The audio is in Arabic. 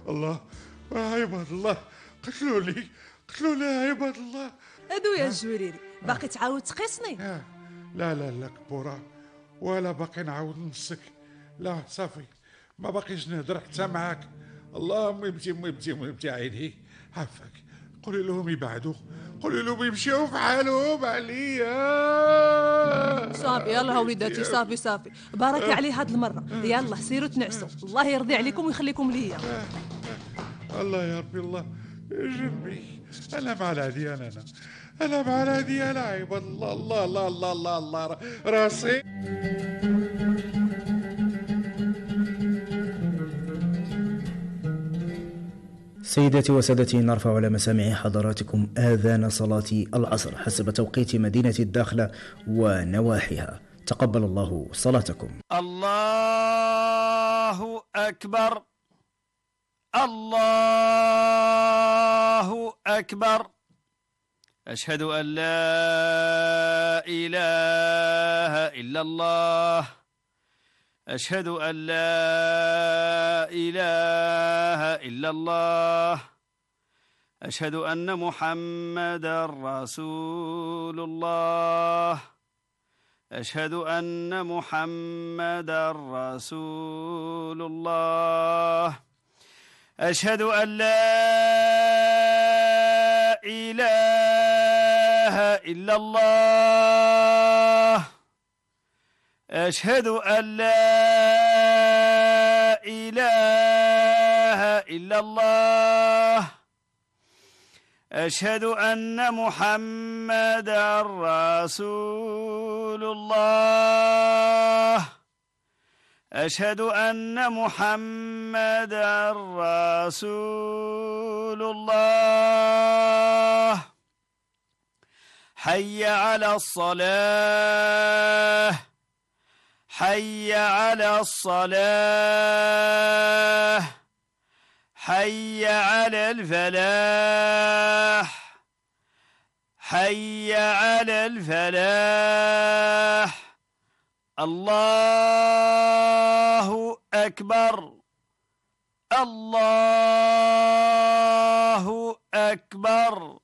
الله. عباد الله قتلوني، قتلوني يا عباد الله. هادو يا الجوريري باقي تعاود تقيسني؟ لا لا لا كبورة، ولا باقي نعاود نصك. لا صافي، ما باقيش نهضر حتى معاك. اللهم يبتي عيني عافاك. قولي لهم يبعدوا، قولي لهم يمشيو في حالهم عليا. صافي يلا وليداتي، صافي بارك عليه هاد المره. يلا سيروا تنعسوا، الله يرضي عليكم ويخليكم ليا. الله يا ربي، الله جنبي. انا مع الهدي، انا مع الهدي. انا عباد الله. الله الله الله الله الله راسي. سيداتي وسادتي، نرفع على مسامع حضراتكم آذان صلاة العصر حسب توقيت مدينة الداخلة ونواحيها. تقبل الله صلاتكم. الله أكبر، الله أكبر. أشهد أن لا إله إلا الله، أشهد أن لا إله إلا الله، أشهد أن محمدا رسول الله، أشهد أن محمدا رسول الله، أشهد أن لا إله إلا الله، أشهد أن لا إله إلا الله، أشهد أن محمدا رسول الله، أشهد أن محمدا رسول الله. حي على الصلاة، حي على الصلاة، حي على الفلاح، حي على الفلاح. الله أكبر، الله أكبر.